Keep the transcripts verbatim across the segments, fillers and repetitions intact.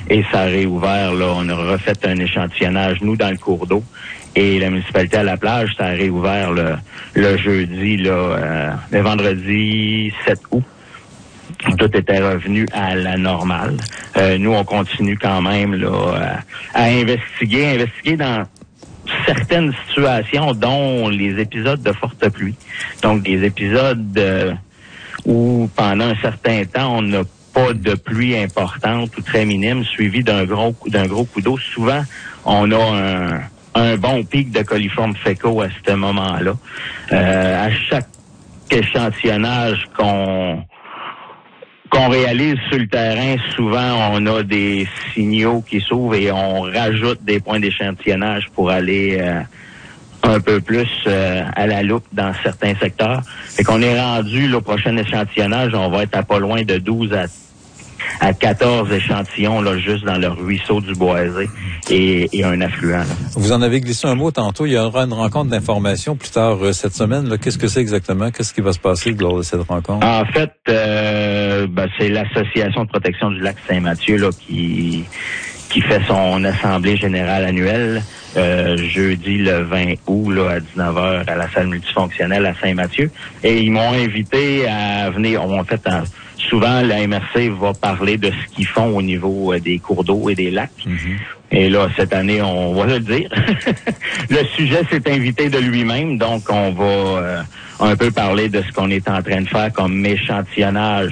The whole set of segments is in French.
et ça a réouvert, là, on a refait un échantillonnage, nous, dans le cours d'eau. Et la municipalité à la plage, ça a réouvert le, le jeudi, là, euh, le vendredi sept août. Tout était revenu à la normale. Euh, nous, on continue quand même là à, à investiguer, investiguer dans certaines situations, dont les épisodes de forte pluie. Donc, des épisodes euh, où, pendant un certain temps, on n'a pas de pluie importante ou très minime, suivi d'un gros d'un gros coup d'eau. Souvent, on a un, un bon pic de coliformes fécaux à ce moment-là. Euh, à chaque échantillonnage qu'on qu'on réalise sur le terrain, souvent, on a des signaux qui s'ouvrent et on rajoute des points d'échantillonnage pour aller euh, un peu plus euh, à la loupe dans certains secteurs. Fait qu'on est rendu, le prochain échantillonnage, on va être à pas loin de douze à à quatorze échantillons, là, juste dans le ruisseau du Boisé et, et un affluent. Là. Vous en avez glissé un mot tantôt. Il y aura une rencontre d'information plus tard euh, cette semaine. Là. Qu'est-ce que c'est exactement? Qu'est-ce qui va se passer lors de cette rencontre? En fait, euh, ben, c'est l'Association de protection du lac Saint-Mathieu là, qui, qui fait son assemblée générale annuelle euh, jeudi le vingt août là, à dix-neuf heures à la salle multifonctionnelle à Saint-Mathieu. Et ils m'ont invité à venir. En fait, en, souvent, la M R C va parler de ce qu'ils font au niveau euh, des cours d'eau et des lacs. Mm-hmm. Et là, cette année, on va le dire. Le sujet s'est invité de lui-même, donc on va euh, un peu parler de ce qu'on est en train de faire comme échantillonnage.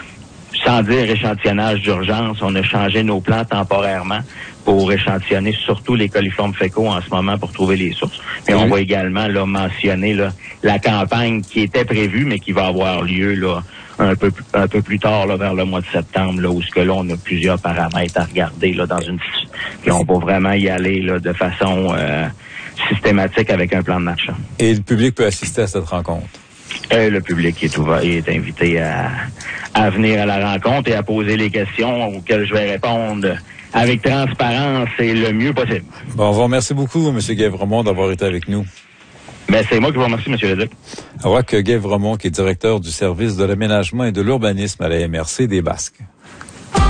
Sans dire échantillonnage d'urgence, on a changé nos plans temporairement pour échantillonner surtout les coliformes fécaux en ce moment pour trouver les sources. Mais oui. On va également là mentionner là, la campagne qui était prévue, mais qui va avoir lieu là un peu un peu plus tard là vers le mois de septembre là où ce que là on a plusieurs paramètres à regarder là dans une puis on va vraiment y aller là de façon euh, systématique avec un plan de marche. Et le public peut assister à cette rencontre. Euh, le public est ouvert, est invité à, à venir à la rencontre et à poser les questions auxquelles je vais répondre avec transparence et le mieux possible. Bon, on vous remercie beaucoup, M. Guèvremont, d'avoir été avec nous. Ben, c'est moi qui vous remercie, M. Leduc. Roch Guèvremont, qui est directeur du service de l'aménagement et de l'urbanisme à la M R C des Basques.